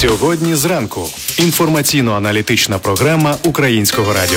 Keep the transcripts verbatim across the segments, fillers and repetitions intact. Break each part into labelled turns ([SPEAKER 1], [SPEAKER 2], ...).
[SPEAKER 1] Сьогодні зранку. Інформаційно-аналітична програма Українського радіо.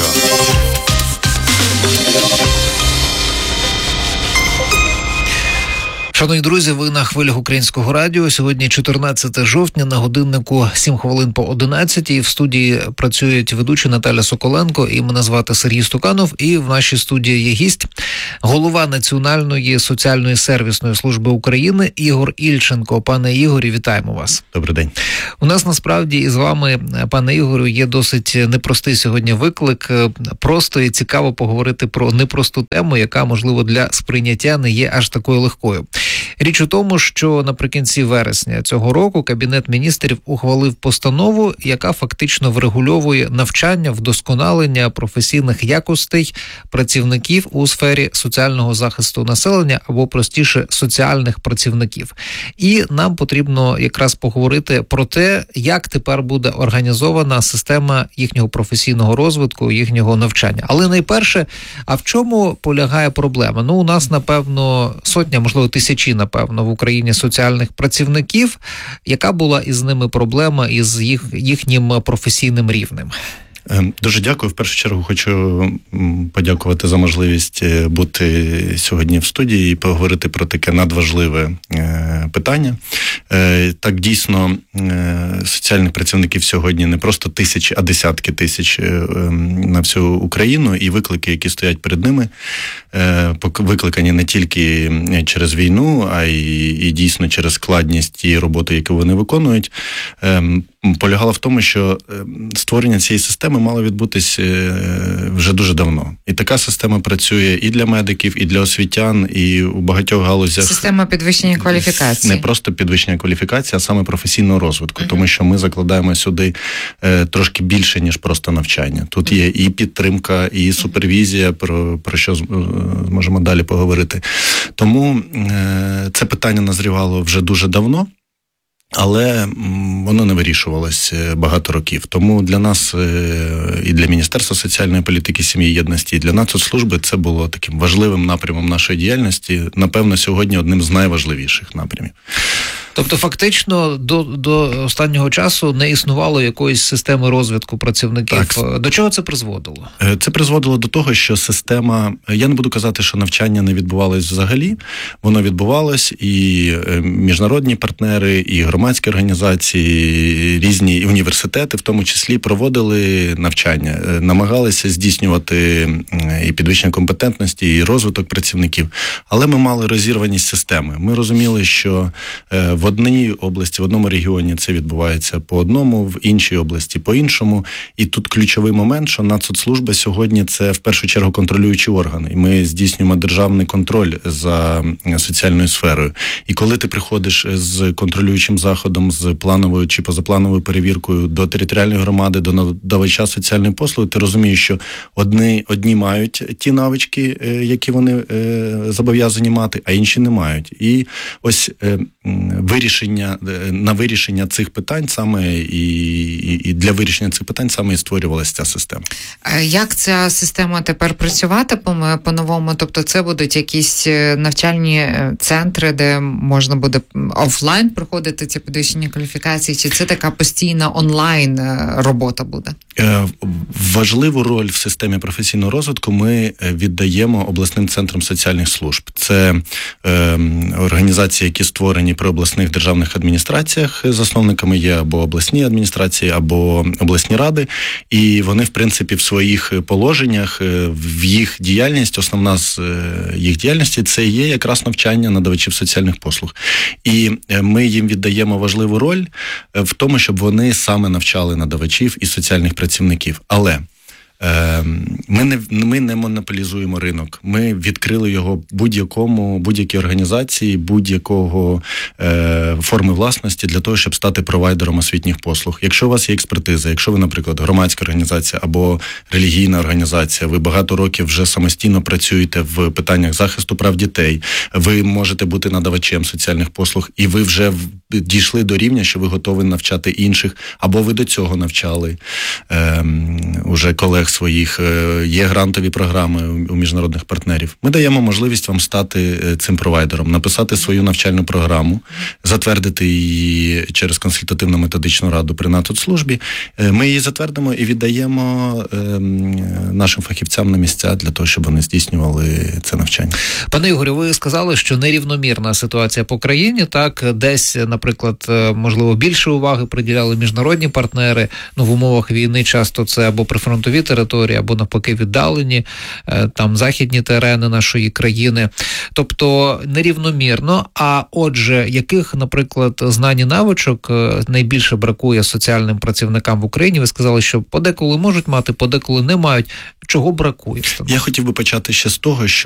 [SPEAKER 2] Шановні друзі, ви на хвилях Українського радіо. Сьогодні чотирнадцяте жовтня, на годиннику сім хвилин по одинадцятій. В студії працюють ведучі Наталя Соколенко і мене звати Сергій Стуканов. І в нашій студії є гість, голова Національної соціальної сервісної служби України Ігор Ільченко. Пане Ігорі, вітаємо вас.
[SPEAKER 3] Добрий день.
[SPEAKER 2] У нас насправді із вами, пане Ігорю, є досить непростий сьогодні виклик. Просто і цікаво поговорити про непросту тему, яка, можливо, для сприйняття не є аж такою легкою. Річ у тому, що наприкінці вересня цього року Кабінет міністрів ухвалив постанову, яка фактично врегульовує навчання, вдосконалення професійних якостей працівників у сфері соціального захисту населення, або, простіше, соціальних працівників. І нам потрібно якраз поговорити про те, як тепер буде організована система їхнього професійного розвитку, їхнього навчання. Але найперше, а в чому полягає проблема? Ну, у нас, напевно, сотня, можливо, тисячі, напевно, в Україні соціальних працівників. Яка була із ними проблема із їх, їхнім професійним рівнем?
[SPEAKER 3] Дуже дякую. В першу чергу хочу подякувати за можливість бути сьогодні в студії і поговорити про таке надважливе питання. Так, дійсно, соціальних працівників сьогодні не просто тисячі, а десятки тисяч на всю Україну, і виклики, які стоять перед ними, викликані не тільки через війну, а й і дійсно через складність тієї роботи, яку вони виконують, полягало в тому, що створення цієї системи мало відбутись вже дуже давно. І така система працює і для медиків, і для освітян, і у багатьох галузях.
[SPEAKER 4] Система підвищення кваліфікації.
[SPEAKER 3] Не просто підвищення кваліфікації, а саме професійного розвитку. Uh-huh. Тому що ми закладаємо сюди трошки більше, ніж просто навчання. Тут є і підтримка, і супервізія, про, про що можемо далі поговорити. Тому це питання назрівало вже дуже давно. Але воно не вирішувалось багато років. Тому для нас і для Міністерства соціальної політики, сім'ї, єдності, і для Нацслужби це було таким важливим напрямом нашої діяльності. Напевно, сьогодні одним з найважливіших напрямів.
[SPEAKER 2] Тобто, фактично, до, до останнього часу не існувало якоїсь системи розвитку працівників. Так. До чого це призводило?
[SPEAKER 3] Це призводило до того, що система, я не буду казати, що навчання не відбувалось взагалі, воно відбувалось, і міжнародні партнери, і громадські організації, різні університети, в тому числі, проводили навчання, намагалися здійснювати і підвищення компетентності, і розвиток працівників. Але ми мали розірваність системи. Ми розуміли, що в одній області, в одному регіоні це відбувається по одному, в іншій області по іншому. І тут ключовий момент, що Нацслужба сьогодні це в першу чергу контролюючі органи. І ми здійснюємо державний контроль за соціальною сферою. І коли ти приходиш з контролюючим заходом, з плановою чи позаплановою перевіркою до територіальної громади, до надавача соціальної послуги, ти розумієш, що одні, одні мають ті навички, які вони зобов'язані мати, а інші не мають. І ось вирішення, на вирішення цих питань саме і, і для вирішення цих питань саме і створювалася ця система.
[SPEAKER 4] Як ця система тепер працюватиме по-новому? Тобто це будуть якісь навчальні центри, де можна буде офлайн проходити ці підвищення кваліфікації, чи це така постійна онлайн робота буде?
[SPEAKER 3] Важливу роль в системі професійного розвитку ми віддаємо обласним центрам соціальних служб. Це е, організації, які створені при обласних державних адміністраціях. Засновниками є або обласні адміністрації, або обласні ради. І вони, в принципі, в своїх положеннях, в їх діяльність, основна з їх діяльності, це є якраз навчання надавачів соціальних послуг. І ми їм віддаємо важливу роль в тому, щоб вони саме навчали надавачів і соціальних працівників. Але Ми не, ми не монополізуємо ринок. Ми відкрили його будь-якому, будь-якій організації, будь-якого е, форми власності для того, щоб стати провайдером освітніх послуг. Якщо у вас є експертиза, якщо ви, наприклад, громадська організація або релігійна організація, ви багато років вже самостійно працюєте в питаннях захисту прав дітей, ви можете бути надавачем соціальних послуг, і ви вже дійшли до рівня, що ви готові навчати інших, або ви до цього навчали е, уже колег межах своїх, є грантові програми у міжнародних партнерів. Ми даємо можливість вам стати цим провайдером, написати свою навчальну програму, затвердити її через консультативно-методичну раду при Нацслужбі. Ми її затвердимо і віддаємо нашим фахівцям на місця для того, щоб вони здійснювали це навчання.
[SPEAKER 2] Пане Ігорю, ви сказали, що нерівномірна ситуація по країні, так, десь, наприклад, можливо, більше уваги приділяли міжнародні партнери, ну, в умовах війни часто це або прифронтові території, або навпаки віддалені, там, західні терени нашої країни. Тобто нерівномірно, а отже, яких, наприклад, знань і навичок найбільше бракує соціальним працівникам в Україні? Ви сказали, що подеколи можуть мати, подеколи не мають. Чого бракує?
[SPEAKER 3] Я хотів би почати ще з того, що